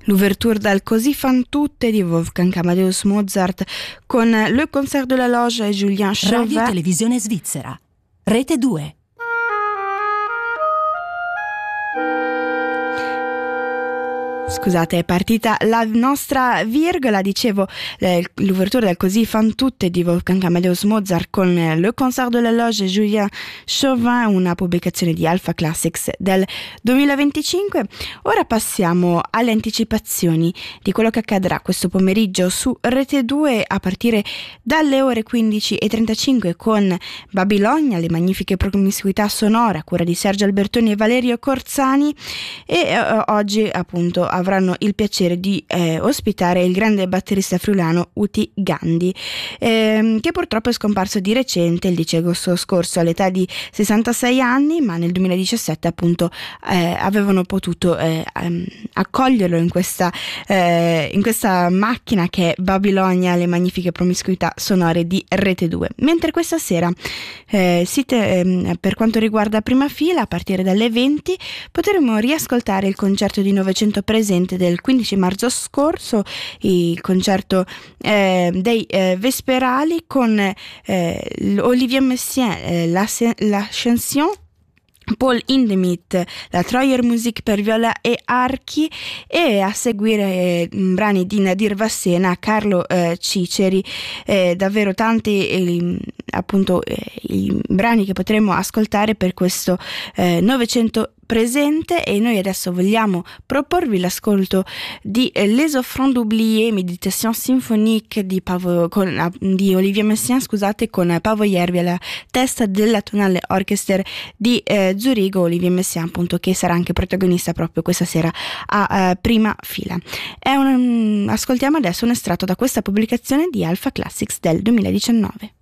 L'ouverture dal Così fan tutte di Wolfgang Amadeus Mozart con Le Concert de la Loge e Julien Chauvin. Radio Televisione Svizzera, Rete 2. Scusate, è partita la nostra virgola, dicevo, l'ouverture del Così fan tutte di Wolfgang Amadeus Mozart con Le Concert de la Loge e Julien Chauvin, una pubblicazione di Alpha Classics del 2025. Ora passiamo alle anticipazioni di quello che accadrà questo pomeriggio su Rete 2 a partire dalle ore 15:35 con Babilonia, le magnifiche promiscuità sonore a cura di Sergio Albertoni e Valerio Corzani, e oggi appunto avranno il piacere di ospitare il grande batterista friulano Uti Gandhi, che purtroppo è scomparso di recente il 10 agosto scorso all'età di 66 anni, ma nel 2017 appunto avevano potuto accoglierlo in questa macchina che è Babilonia, le magnifiche promiscuità sonore di Rete 2. Mentre questa sera per quanto riguarda Prima Fila, a partire dalle 20 potremo riascoltare il concerto di Novecento presente del 15 marzo scorso, il concerto dei Vesperali con Olivier Messiaen, la chanson, Paul Hindemith, la Troyer Music per viola e archi, e a seguire brani di Nadir Vassena, Carlo Ciceri, davvero tanti appunto i brani che potremo ascoltare per questo Novecento presente. E noi adesso vogliamo proporvi l'ascolto di Les Offrandes d'Oublier, Méditation symphonique di Olivier Messiaen, scusate, con Paavo Järvi alla testa della Tonale Orchester di Zurigo. Olivier Messiaen appunto, che sarà anche protagonista proprio questa sera a Prima Fila. Ascoltiamo adesso un estratto da questa pubblicazione di Alpha Classics del 2019.